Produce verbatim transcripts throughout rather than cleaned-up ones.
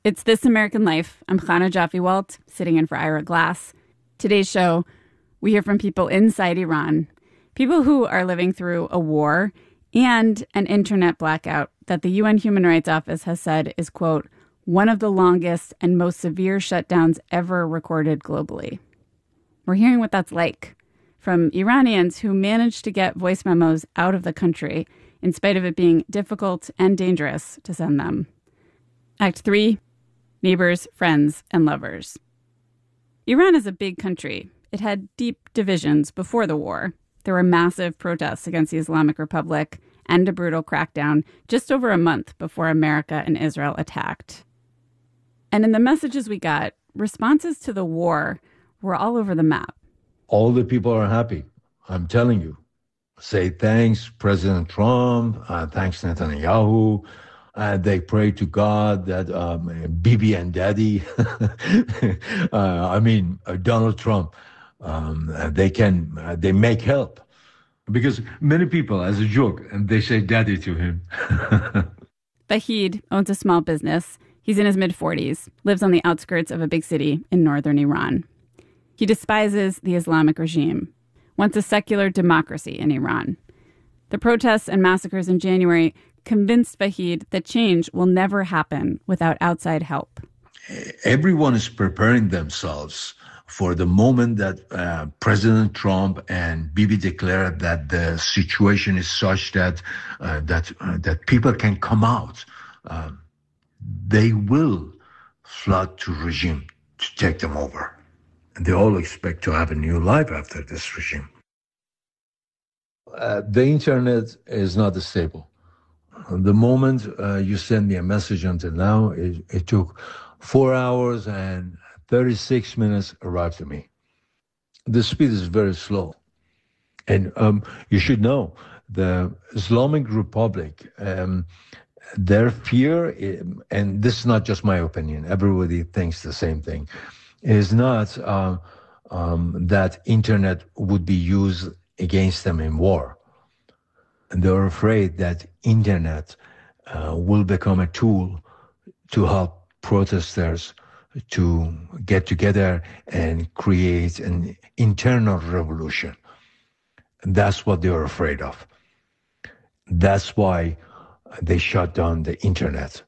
It's This American Life. I'm Chana Joffe-Walt, sitting in for Ira Glass. Today's show, we hear from people inside Iran, people who are living through a war and an internet blackout that the U N Human Rights Office has said is, quote, one of the longest and most severe shutdowns ever recorded globally. We're hearing what that's like from Iranians who managed to get voice memos out of the country in spite of it being difficult and dangerous to send them. Act three, neighbors, friends, and lovers. Iran is a big country. It had deep divisions before the war. There were massive protests against the Islamic Republic and a brutal crackdown just over a month before America and Israel attacked. And in the messages we got, responses to the war were all over the map. All the people are happy. I'm telling you. Say thanks, President Trump, uh, thanks, Netanyahu. Uh, they pray to God that um, Bibi and Daddy, uh, I mean, uh, Donald Trump, um, they can, uh, they make help. Because many people, as a joke, and they say Daddy to him. Vahid owns a small business. He's in his mid-forties, lives on the outskirts of a big city in northern Iran. He despises the Islamic regime, wants a secular democracy in Iran. The protests and massacres in January convinced Vahid that change will never happen without outside help. Everyone is preparing themselves for the moment that uh, President Trump and Bibi declare that the situation is such that uh, that uh, that people can come out. Uh, they will flood to regime to take them over. And they all expect to have a new life after this regime. Uh, the internet is not stable. The moment uh, you send me a message until now, it, it took four hours and thirty-six minutes arrived to me. The speed is very slow. And um, you should know, the Islamic Republic, um, their fear, and this is not just my opinion, everybody thinks the same thing, is not uh, um, that internet would be used against them in war. And they're afraid that internet uh, will become a tool to help protesters to get together and create an internal revolution. And that's what they're afraid of. That's why they shut down the internet.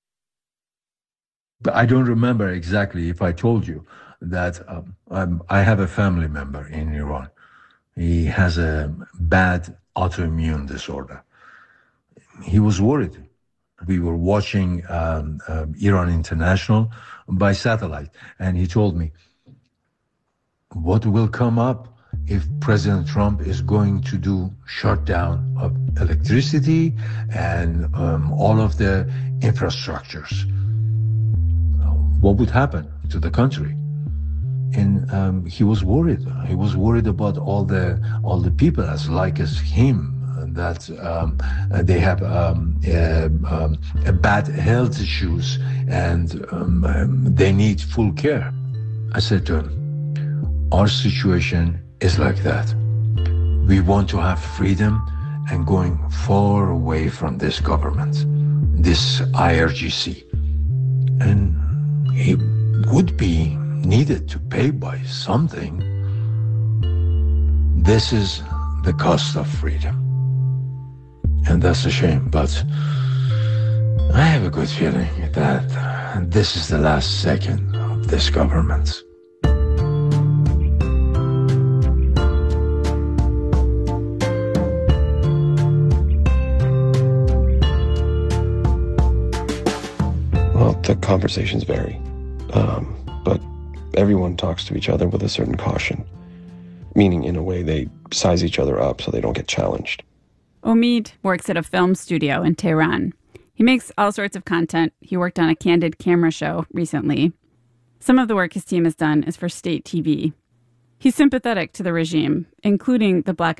But I don't remember exactly if I told you that um, I'm, I have a family member in Iran. He has a bad autoimmune disorder. He was worried. We were watching um, uh, Iran International by satellite, and he told me, what will come up if President Trump is going to do shutdown of electricity and um, all of the infrastructures? What would happen to the country? And um, he was worried. He was worried about all the all the people as like as him, that um, they have um, uh, um, bad health issues and um, um, they need full care. I said to him, our situation is like that. We want to have freedom and going far away from this government, this I R G C. And he would be needed to pay by something. This is the cost of freedom. And that's a shame, but I have a good feeling that this is the last second of this government. Well, the conversations vary, um, but everyone talks to each other with a certain caution, meaning in a way they size each other up so they don't get challenged. Omid works at a film studio in Tehran. He makes all sorts of content. He worked on a candid camera show recently. Some of the work his team has done is for state T V. He's sympathetic to the regime, including the black